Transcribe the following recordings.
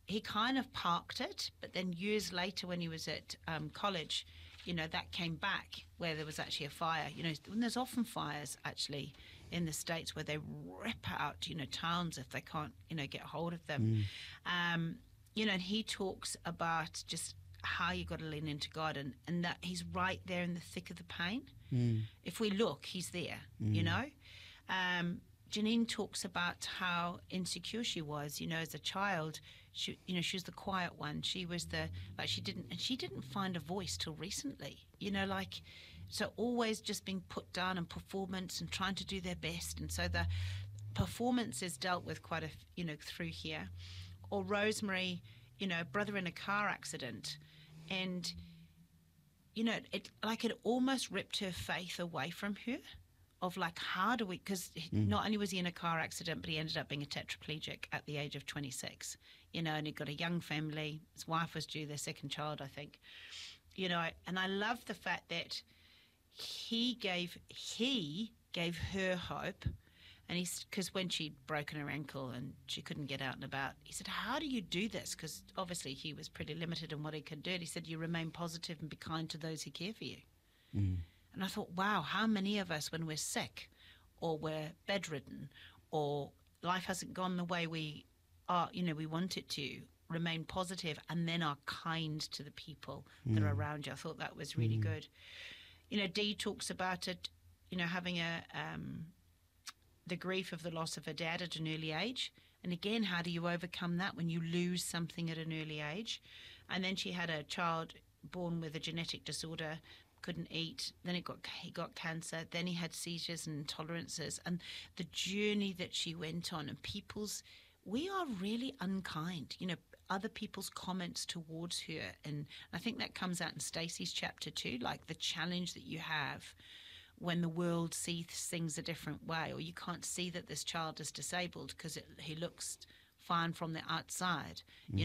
he kind of parked it, but then years later when he was at college, that came back where there was actually a fire. When there's often fires actually in the States where they rip out, towns if they can't, get hold of them. And he talks about just how you got to lean into God and that he's right there in the thick of the pain. If we look, he's there, Janine talks about how insecure she was, as a child. She was the quiet one. She was she didn't find a voice till recently, so always just being put down in performance and trying to do their best. And so the performance is dealt with quite through here. Or Rosemary, brother in a car accident. And, it almost ripped her faith away from her. Of how do we, because not only was he in a car accident, but he ended up being a tetraplegic at the age of 26, and he got a young family. His wife was due their second child, I think, and I love the fact that he gave her hope. And because when she'd broken her ankle and she couldn't get out and about, he said, how do you do this? Because obviously he was pretty limited in what he could do. And he said, you remain positive and be kind to those who care for you. And I thought, wow, how many of us, when we're sick or we're bedridden or life hasn't gone the way we are, we want it to, remain positive and then are kind to the people that are around you. I thought that was really good. Dee talks about it, having the grief of the loss of her dad at an early age. And again, how do you overcome that when you lose something at an early age? And then she had a child born with a genetic disorder, couldn't eat, then he got cancer, then he had seizures and intolerances, and the journey that she went on. And we are really unkind, other people's comments towards her. And I think that comes out in Stacey's chapter too, the challenge that you have when the world sees things a different way, or you can't see that this child is disabled because he looks fine from the outside,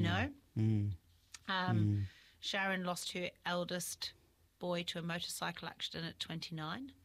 Sharon lost her eldest boy to a motorcycle accident at 29.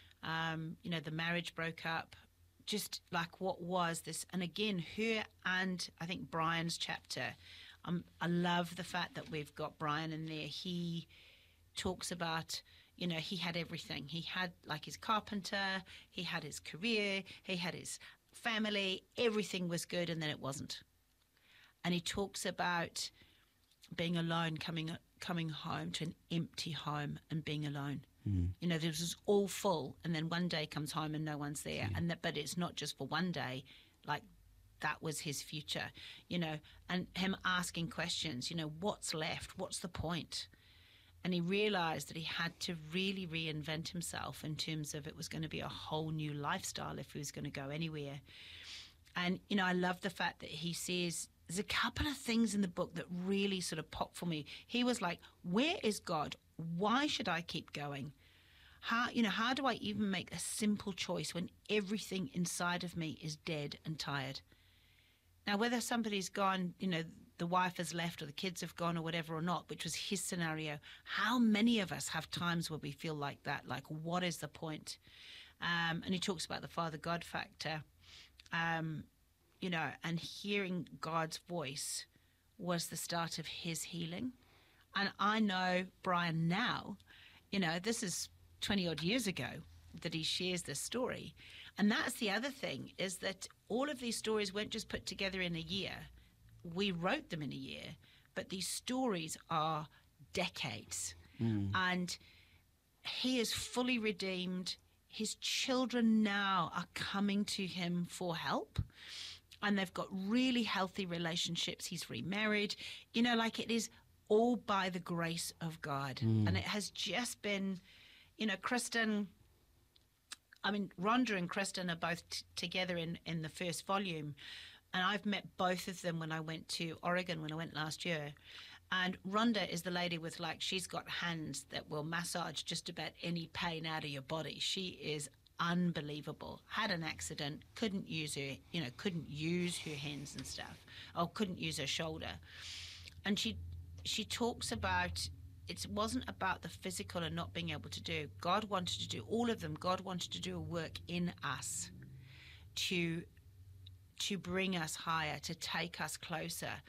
The marriage broke up. Just what was this? And again, her and I think Brian's chapter, I love the fact that we've got Brian in there. He talks about, he had everything. He had his carpenter, he had his career, he had his family, everything was good, and then it wasn't. And he talks about being alone, coming home to an empty home and being alone. This was all full, and then one day comes home and no one's there. But it's not just for one day, that was his future, and him asking questions, what's left? What's the point? And he realized that he had to really reinvent himself in terms of it was going to be a whole new lifestyle if he was going to go anywhere. And, I love the fact that he says, there's a couple of things in the book that really sort of popped for me. He was like, where is God? Why should I keep going? How do I even make a simple choice when everything inside of me is dead and tired? Now, whether somebody's gone, the wife has left or the kids have gone or whatever or not, which was his scenario, how many of us have times where we feel like that? What is the point? And he talks about the Father God factor. And hearing God's voice was the start of his healing. And I know Brian now, this is 20 odd years ago that he shares this story. And that's the other thing, is that all of these stories weren't just put together in a year. We wrote them in a year, but these stories are decades. And he is fully redeemed. His children now are coming to him for help. And they've got really healthy relationships. He's remarried. It is all by the grace of God. And it has just been, Kristen, Rhonda and Kristen are both together in the first volume. And I've met both of them when I went to Oregon, when I went last year. And Rhonda is the lady with she's got hands that will massage just about any pain out of your body. She is unbelievable. Had an accident, couldn't use her hands and stuff, or couldn't use her shoulder. And she talks about, it wasn't about the physical and not being able to do. God wanted to do all of them. God wanted to do a work in us to bring us higher, to take us closer.